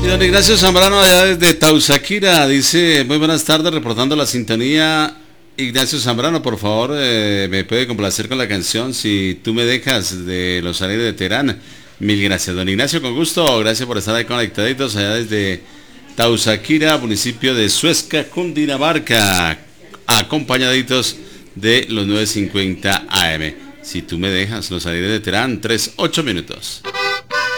don Ignacio Zambrano allá desde Tausaquira dice, muy buenas tardes, reportando la sintonía. Ignacio Zambrano, por favor, me puede complacer con la canción Si tú me dejas de Los Alegres de Terán. Mil gracias, don Ignacio, con gusto. Gracias por estar ahí conectaditos allá desde Tausaquira, municipio de Suezca, Cundinamarca, acompañaditos de los 9:50 AM. Si tú me dejas, Los Alegres de Terán, 3, 8 minutos.